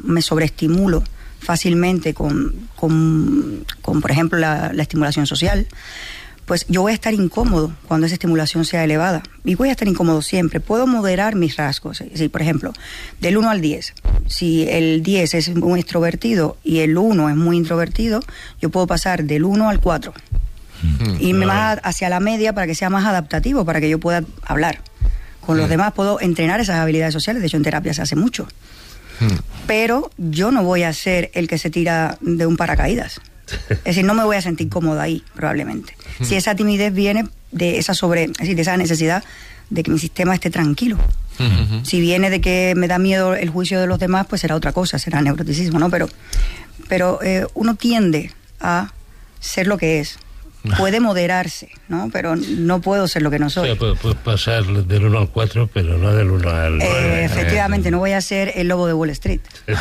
me sobreestimulo fácilmente con por ejemplo, la estimulación social, pues yo voy a estar incómodo cuando esa estimulación sea elevada. Y voy a estar incómodo siempre. Puedo moderar mis rasgos. Es decir, por ejemplo, del 1 al 10. Si el 10 es muy extrovertido y el 1 es muy introvertido, yo puedo pasar del 1 al 4. Irme más hacia la media para que sea más adaptativo, para que yo pueda hablar con los demás. Puedo entrenar esas habilidades sociales. De hecho, en terapia se hace mucho. Pero yo no voy a ser el que se tira de un paracaídas. Es decir, no me voy a sentir cómoda ahí, probablemente. Si esa timidez viene de esa es decir, de esa necesidad de que mi sistema esté tranquilo. Si viene de que me da miedo el juicio de los demás, pues será otra cosa, será neuroticismo, ¿no? Pero uno tiende a ser lo que es. Puede moderarse, ¿no? Pero no puedo ser lo que no soy. O sea, puedes pasar del 1 al 4, pero no del 1 al 9. Efectivamente, no voy a ser el lobo de Wall Street.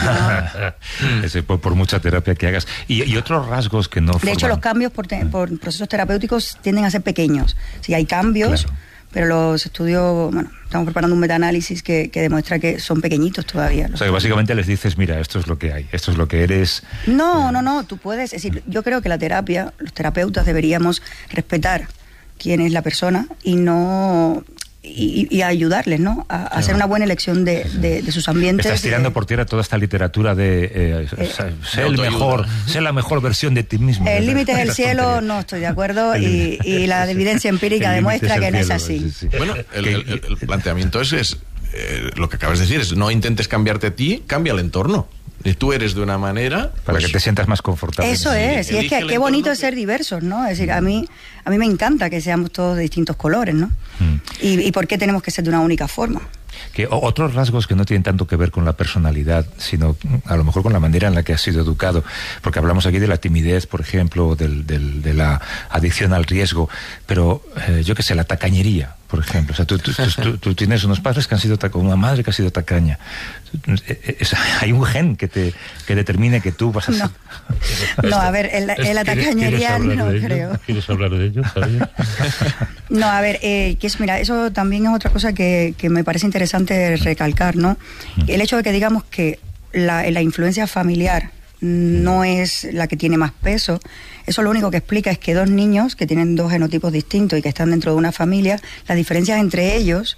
Por mucha terapia que hagas. Y otros rasgos que no... De hecho, los cambios por procesos terapéuticos tienden a ser pequeños. Sí, hay cambios, claro, pero los estudios... Bueno, estamos preparando un metaanálisis que demuestra que son pequeñitos todavía. O sea, que básicamente les dices, mira, esto es lo que hay, esto es lo que eres... No, tú puedes... Es decir, yo creo que la terapia, los terapeutas deberíamos respetar quién es la persona y no... Y ayudarles, ¿no? A hacer una buena elección de sus ambientes. Estás tirando por tierra toda esta literatura de sé el mejor, sé la mejor versión de ti mismo. El límite es el cielo, no estoy de acuerdo, y la evidencia empírica demuestra que no es así. Sí. Bueno, el planteamiento es lo que acabas de decir, es no intentes cambiarte a ti, cambia el entorno. Tú eres de una manera... Para que te sientas más confortable. Eso es, y es que qué bonito es ser diversos, ¿no? Es decir, a mí me encanta que seamos todos de distintos colores, ¿no? ¿Y por qué tenemos que ser de una única forma? Que otros rasgos que no tienen tanto que ver con la personalidad, sino a lo mejor con la manera en la que has sido educado, porque hablamos aquí de la timidez, por ejemplo, de la adicción al riesgo, pero yo qué sé, la tacañería, por ejemplo. O sea, tú tienes unos padres que han sido una madre que ha sido tacaña. Hay un gen que determine que tú vas a ser... No, a ver, en la tacañería no creo. ¿Quieres hablar de ello, Javier? No, a ver, mira, eso también es otra cosa que me parece interesante recalcar, ¿no? El hecho de que digamos que la influencia familiar no es la que tiene más peso, eso lo único que explica es que dos niños que tienen dos genotipos distintos y que están dentro de una familia, las diferencias entre ellos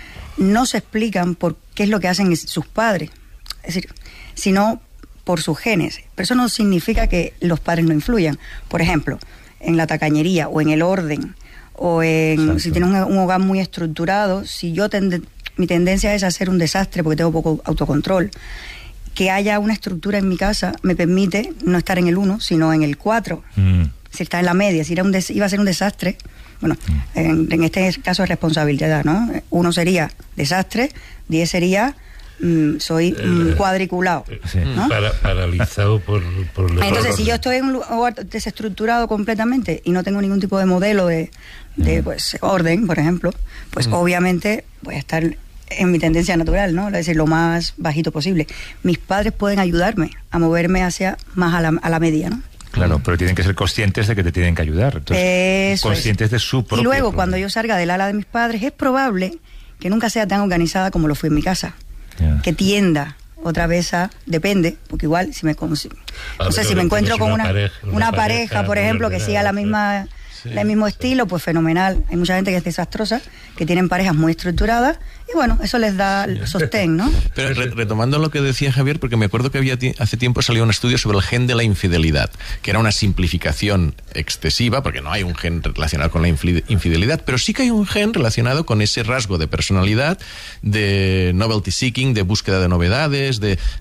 no se explican por qué es lo que hacen sus padres, es decir, sino por sus genes. Pero eso no significa que los padres no influyan. Por ejemplo, en la tacañería o en el orden o en si tienes un hogar muy estructurado, si yo mi tendencia es hacer un desastre porque tengo poco autocontrol, que haya una estructura en mi casa me permite no estar en el 1, sino en el 4. Si está en la media, si iba a ser un desastre, bueno, en este caso es responsabilidad, ¿no? 1 sería desastre, 10 sería soy cuadriculado, ¿no? Paralizado por entonces, si yo estoy en un lugar desestructurado completamente y no tengo ningún tipo de modelo de pues, orden, por ejemplo, pues obviamente voy a estar en mi tendencia natural, ¿no? Es decir, lo más bajito posible. Mis padres pueden ayudarme a moverme hacia más a la media, ¿no? Claro, pero tienen que ser conscientes de que te tienen que ayudar. Entonces, conscientes de su propio... Y luego, cuando yo salga del ala de mis padres, es probable que nunca sea tan organizada como lo fui en mi casa. Que tienda otra vez depende, porque igual si me encuentro con una pareja, por ejemplo, que siga el mismo estilo, pues fenomenal. Hay mucha gente que es desastrosa, que tienen parejas muy estructuradas y bueno, eso les da sostén, ¿no? Pero retomando lo que decía Javier, porque me acuerdo que hace tiempo salió un estudio sobre el gen de la infidelidad, que era una simplificación excesiva, porque no hay un gen relacionado con la infidelidad, pero sí que hay un gen relacionado con ese rasgo de personalidad, de novelty seeking, de búsqueda de novedades,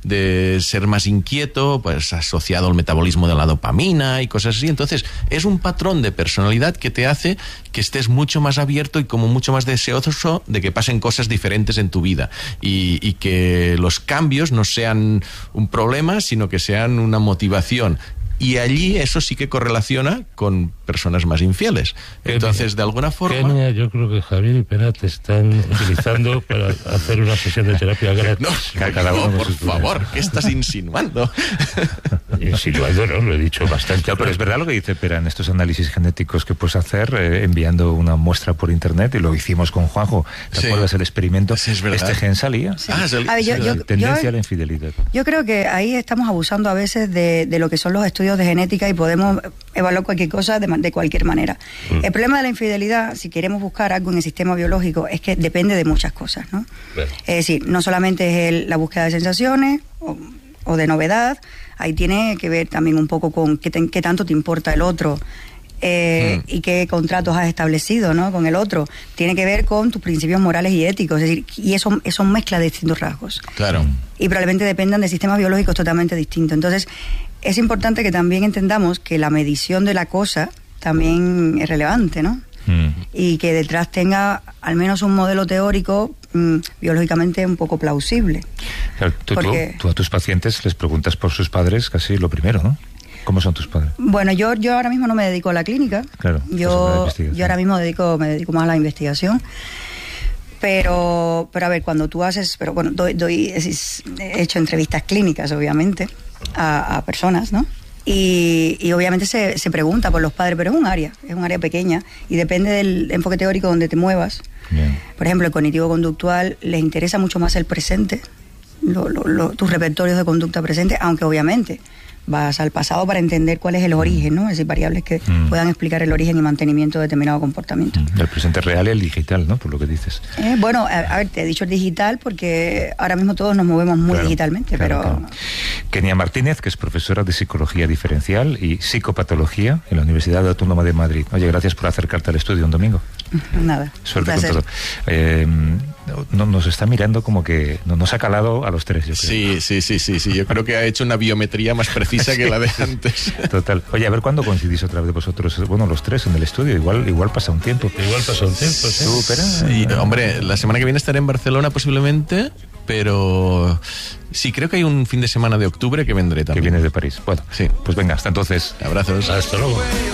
de ser más inquieto, pues asociado al metabolismo de la dopamina y cosas así. Entonces, es un patrón de personalidad que te hace que estés mucho más abierto y como mucho más deseoso de que pasen cosas diferentes en tu vida y que los cambios no sean un problema, sino que sean una motivación. Y allí eso sí que correlaciona con personas más infieles. Entonces, de alguna forma... Kenia, yo creo que Javier y Pera te están utilizando para hacer una sesión de terapia gratis. No, por favor, ¿qué estás insinuando? Insinuado, ¿no? Lo he dicho bastante. No, pero es verdad lo que dice Pera, en estos análisis genéticos que puedes hacer enviando una muestra por internet, y lo hicimos con Juanjo. ¿Te acuerdas el experimento? Sí, es verdad. Este gen salía. Sí. A ver, Tendencia a la infidelidad. Yo creo que ahí estamos abusando a veces de lo que son los estudios de genética y podemos evaluar cualquier cosa de cualquier manera. El problema de la infidelidad, si queremos buscar algo en el sistema biológico, es que depende de muchas cosas, ¿no? Bueno. Es decir, no solamente es la búsqueda de sensaciones o de novedad, ahí tiene que ver también un poco con qué tanto te importa el otro. Y qué contratos has establecido, ¿no?, con el otro. Tiene que ver con tus principios morales y éticos, es decir, y eso mezcla de distintos rasgos. Claro. Y probablemente dependan de sistemas biológicos totalmente distintos. Entonces, es importante que también entendamos que la medición de la cosa también es relevante, ¿no? Y que detrás tenga al menos un modelo teórico biológicamente un poco plausible. Claro, tú a tus pacientes les preguntas por sus padres casi lo primero, ¿no? ¿Cómo son tus padres? Bueno, yo ahora mismo no me dedico a la clínica. Claro. Yo ahora mismo me dedico más a la investigación. Pero a ver, cuando tú haces... Pero bueno, he hecho entrevistas clínicas, obviamente, a personas, ¿no? Y obviamente se pregunta por los padres, pero es un área pequeña y depende del enfoque teórico donde te muevas. Bien. Por ejemplo, el cognitivo-conductual les interesa mucho más el presente, tus repertorios de conducta presente, aunque obviamente vas al pasado para entender cuál es el origen, ¿no? Es decir, variables que puedan explicar el origen y mantenimiento de determinado comportamiento. El presente real y el digital, ¿no? Por lo que dices. Bueno, a ver, te he dicho el digital porque ahora mismo todos nos movemos muy digitalmente, pero... Kenia Martínez, que es profesora de Psicología Diferencial y Psicopatología en la Universidad Autónoma de Madrid. Oye, gracias por acercarte al estudio un domingo. Nada. Suerte con todo. Nos está mirando como que nos ha calado a los tres, yo creo. Sí. Yo creo que ha hecho una biometría más precisa que la de antes. Total. Oye, a ver cuándo coincidís otra vez vosotros, bueno, los tres en el estudio. Igual pasa un tiempo. Sí. ¿Tú, Pera? Sí, hombre, la semana que viene estaré en Barcelona posiblemente, pero sí, creo que hay un fin de semana de octubre que vendré también. Que vienes de París. Bueno, sí. Pues venga, hasta entonces. Abrazos. Hasta luego.